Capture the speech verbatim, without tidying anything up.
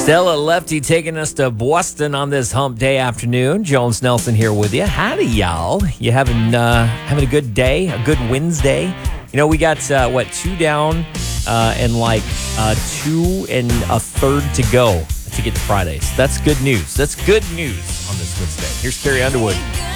Stella Lefty taking us to Boston on this hump day afternoon. Jones Nelson here with you. Howdy, y'all. You having uh, having a good day, a good Wednesday? You know, we got, uh, what, two down uh, and like uh, two and a third to go to get to Fridays. That's good news. That's good news on this Wednesday. Here's Carrie Underwood.